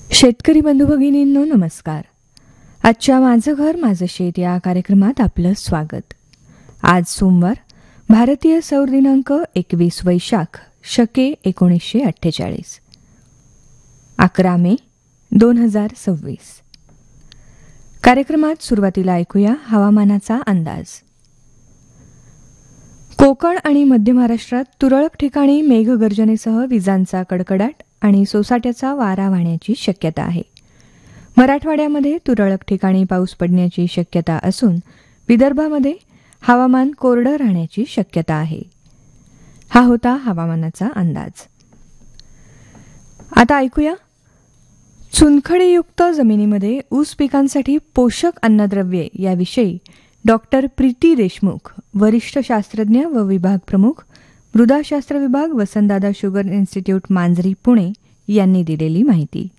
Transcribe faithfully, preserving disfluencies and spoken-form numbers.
शेतकरी बंधू भगिनींनो नमस्कार. आजच्या माझं घर माझं शेत या कार्यक्रमात आपलं स्वागत. आज सोमवार, भारतीय सौर दिनांक एकवीस वैशाख शके एकोणीसशे अठ्ठेचाळीस, अकरा मे दोन हजार सव्वीस. कार्यक्रमात सुरुवातीला ऐकूया हवामानाचा अंदाज. कोकण आणि मध्य महाराष्ट्रात तुरळक ठिकाणी मेघगर्जनेसह विजांचा कडकडाट आणि सोसाट्याचा वारा वाहण्याची शक्यता आहे. मराठवाड्यामध्ये तुरळक ठिकाणी पाऊस पडण्याची शक्यता असून विदर्भामध्ये हवामान कोरडं राहण्याची शक्यता आहे. हा होता हवामानाचा अंदाज. आता ऐकूया चुनखडीयुक्त जमिनीमध्ये ऊस पिकांसाठी पोषक अन्नद्रव्ये याविषयी डॉक्टर प्रीती देशमुख, वरिष्ठ शास्त्रज्ञ व विभाग प्रमुख, मृदाशास्त्र विभाग, वसंतदादा शुगर इन्स्टिट्यूट, मांजरी, पुणे यांनी दिलेली माहिती.